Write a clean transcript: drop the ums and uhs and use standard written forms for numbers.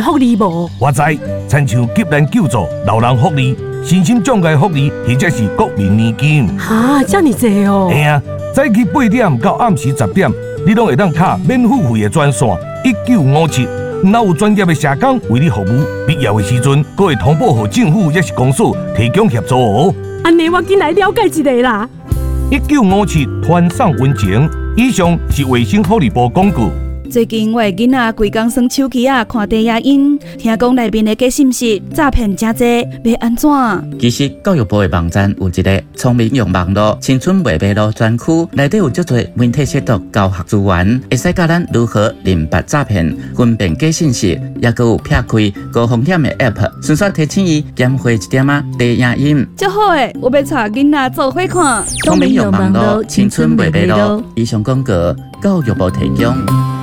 福利无？ 我知，亲像急难救助、老人福利、身心障碍福利，或者是国民年金。 哈，这么济哦！ 嘿啊，早起8点到暗时10点，你拢会当卡免付费的专线1957。若有专业的社工为你服务，必要的时阵，阁会通报给政府也是公所提供协助哦。 安尼我紧来了解一下啦。 1957团上温情，以上是卫生福利部广告。 最近我的囡仔规工耍手机看低影音，听讲内面的假信息诈骗真多，要安怎？ 其实教育部的网站有一个聪明用网络青春未迷路专区，内底有足多媒体识读教学资源，会使教咱如何认别诈骗、分辨假信息，也佮有撇开高风险的 App， 顺续提醒伊减花一点低影音。 足好诶，我要带囡仔做伙看。 聪明用网络青春未迷路。以上广告教育部提供。